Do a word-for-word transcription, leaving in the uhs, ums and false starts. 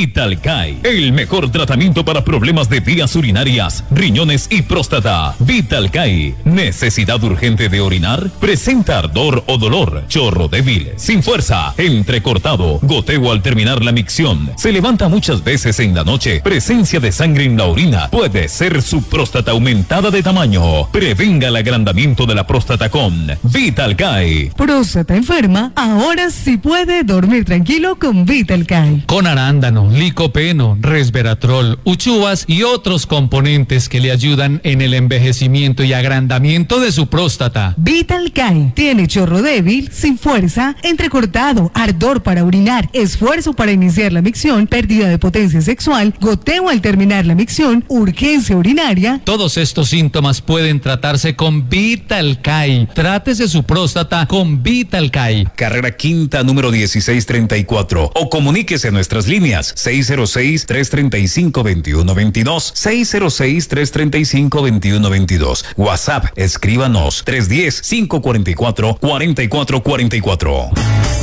Vitalcay, el mejor tratamiento para problemas de vías urinarias, riñones y próstata. Vitalcay, necesidad urgente de orinar, presenta ardor o dolor, chorro débil, sin fuerza, entrecortado, goteo al terminar la micción, se levanta muchas veces en la noche, presencia de sangre en la orina, puede ser su próstata aumentada de tamaño. Prevenga el agrandamiento de la próstata con Vitalcay. Próstata enferma, ahora sí puede dormir tranquilo con Vitalcay. Con arándano, licopeno, resveratrol, uchuvas y otros componentes que le ayudan en el envejecimiento y agrandamiento de su próstata. Vitalcay tiene chorro débil, sin fuerza, entrecortado, ardor para orinar, esfuerzo para iniciar la micción, pérdida de potencia sexual, goteo al terminar la micción, urgencia urinaria. Todos estos síntomas pueden tratarse con Vitalcay. Trátese su próstata con Vitalcay. Carrera Quinta, número dieciséis treinta y cuatro. O comuníquese a nuestras líneas seis cero seis, tres tres cinco, dos uno dos dos, seis cero seis, tres tres cinco, dos uno dos dos. WhatsApp, escríbanos tres uno cero, cinco cuatro cuatro, cuatro cuatro cuatro cuatro.